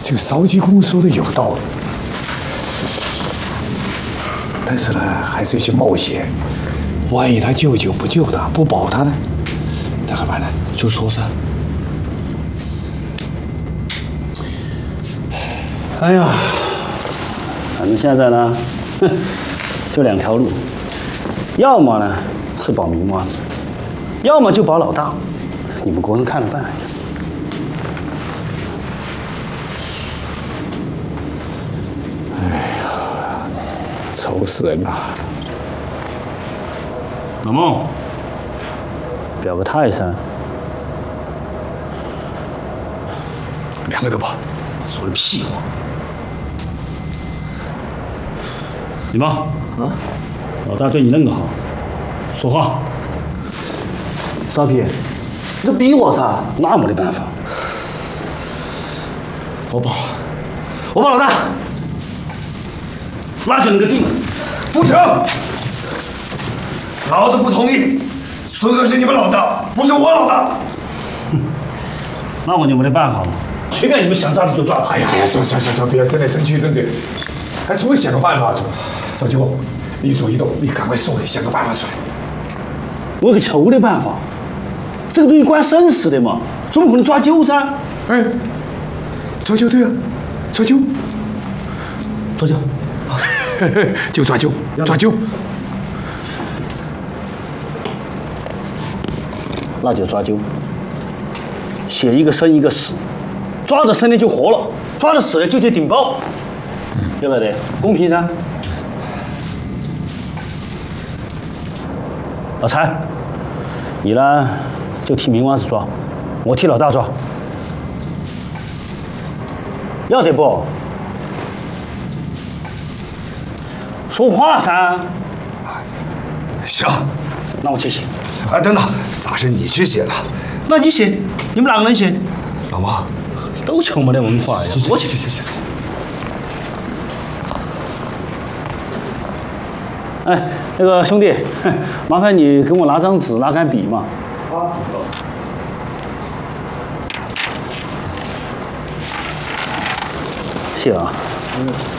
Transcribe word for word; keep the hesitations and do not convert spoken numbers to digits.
这个邵济公说的有道理，但是呢，还是有些冒险。万一他舅舅不救他，不保他呢，咋个办呢？ 就说噻。哎呀，反正现在呢，哼，就两条路，要么呢是保明娃子，要么就保老大，你们个人看着办。 哎呀，愁死人了！ 老孟，表个态噻。 两个都保， 说的屁话。李茂啊，老大对你那么好，说话。 少皮，你就逼我噻， 那没得办法。 我保，我保老大， 那就能够定了。 不成，老子不同意。孙哥是你们老大，不是我老大。 那我就没得办法了，随便你们想抓子就抓子。 哎呀哎呀，算算算算，别争来争去争去，还总得想个办法出来。邵济公，你主一动，你赶快说，想个办法出来。 我有个球的办法，这个东西关生死的嘛，总不可能抓阄噻。 哎，抓阄对啊，抓阄， 抓阄， 就抓阄，抓阄。 那就抓阄，写一个生一个死，抓着生的就活了，抓着死的就去顶包，对不对？公平噻。老柴，你呢就替明娃子抓，我替老大抓，要得不？说话噻。 行， 那我去写。 哎，等等，咋是你去写呢？ 那你写，你们哪个能写？ 老王， 都穷没得文化呀！我去去去去。哎，那个兄弟，麻烦你给我拿张纸，拿杆笔嘛。 啊。 谢了啊。 嗯。